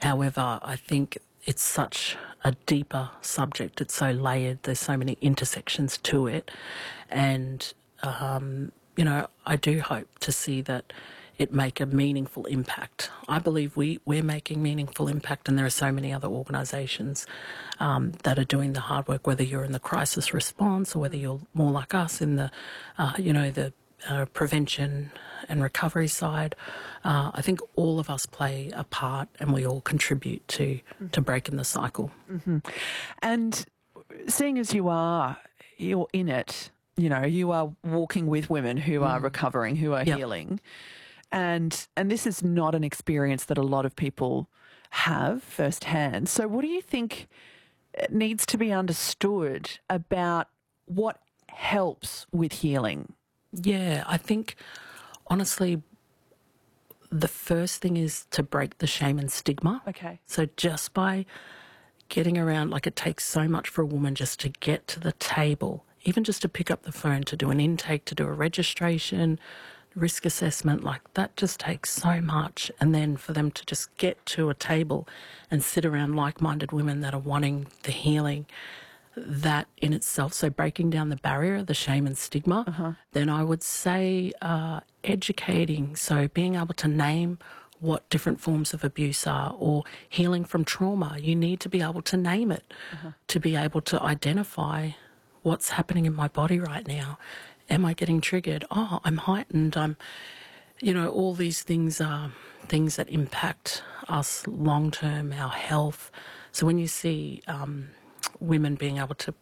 However, I think it's such a deeper subject. It's so layered. There's so many intersections to it. And, I do hope to see that it make a meaningful impact. I believe we're making meaningful impact, and there are so many other organisations that are doing the hard work, whether you're in the crisis response or whether you're more like us in the, the prevention and recovery side. I think all of us play a part, and we all contribute to breaking the cycle. Mm-hmm. And seeing as you're in it, you are walking with women who are recovering, who are healing. And this is not an experience that a lot of people have firsthand. So what do you think needs to be understood about what helps with healing? Yeah, I think, honestly, the first thing is to break the shame and stigma. Okay. So just by getting around, it takes so much for a woman just to get to the table, even just to pick up the phone, to do an intake, to do a registration, risk assessment, that just takes so much. And then for them to just get to a table and sit around like-minded women that are wanting the healing, that in itself, so breaking down the barrier, the shame and stigma, then I would say educating, so being able to name what different forms of abuse are, or healing from trauma. You need to be able to name it, to be able to identify what's happening in my body right now. Am I getting triggered? Oh, I'm heightened. All these things are things that impact us long-term, our health. So when you see women being able to,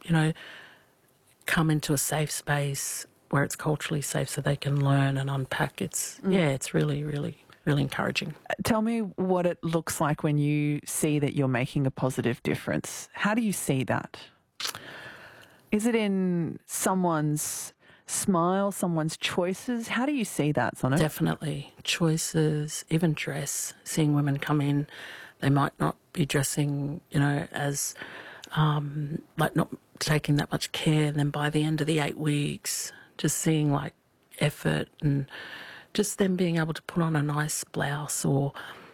come into a safe space where it's culturally safe so they can learn and unpack, it's really, really, really encouraging. Tell me what it looks like when you see that you're making a positive difference. How do you see that? Is it in someone's smile, someone's choices? How do you see that, Sono? Definitely. Choices, even dress. Seeing women come in, they might not be dressing, as, not taking that much care. And then by the end of the 8 weeks, just seeing, effort, and just them being able to put on a nice blouse, or,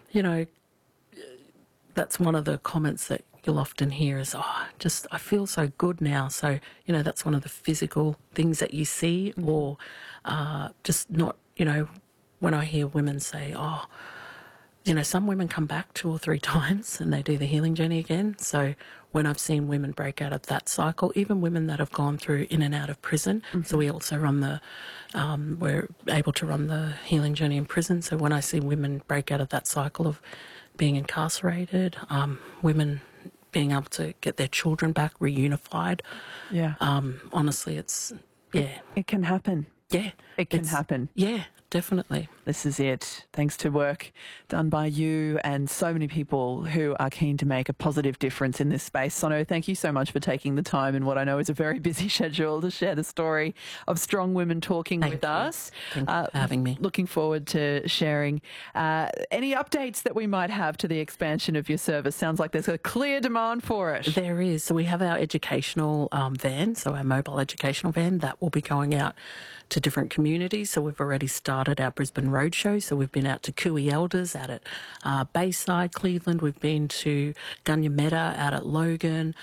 that's one of the comments that you'll often hear is, I feel so good now. So, that's one of the physical things that you see, or just not, when I hear women say, some women come back 2 or 3 times and they do the healing journey again. So when I've seen women break out of that cycle, even women that have gone through in and out of prison, so we also run we're able to run the healing journey in prison. So when I see women break out of that cycle of being incarcerated, women being able to get their children back reunified. Yeah. Honestly, It can happen. Yeah. It can happen. Yeah, definitely. This is it. Thanks to work done by you and so many people who are keen to make a positive difference in this space. Sono, thank you so much for taking the time in what I know is a very busy schedule to share the story of strong women talking with us. Thank you for having me. Looking forward to sharing any updates that we might have to the expansion of your service. Sounds like there's a clear demand for it. There is. So we have our educational van, so our mobile educational van, that will be going out to different communities. So we've already started our Brisbane Roadshow. So we've been out to Cooey Elders, out at Bayside, Cleveland. We've been to Gunyametta, out at Logan.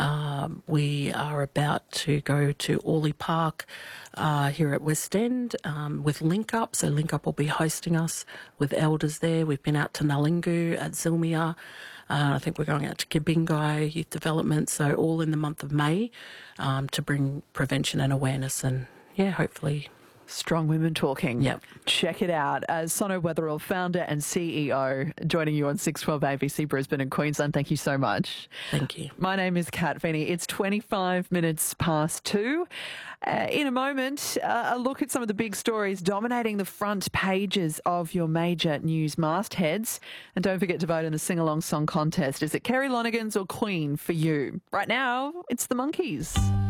We are about to go to Orley Park here at West End with Link Up. So Link Up will be hosting us with elders there. We've been out to Nalingu at Zilmia. I think we're going out to Kibingai Youth Development. So all in the month of May to bring prevention and awareness, and hopefully Strong Women Talking. Yep. Check it out. As Sono Weatherall, founder and CEO, joining you on 612 ABC Brisbane and Queensland. Thank you so much. Thank you. My name is Kat Feeney. It's 25 minutes past 2. In a moment, a look at some of the big stories dominating the front pages of your major news mastheads. And don't forget to vote in the sing-along song contest. Is it Kerry Lonergan's or Queen for you? Right now, it's the Monkees.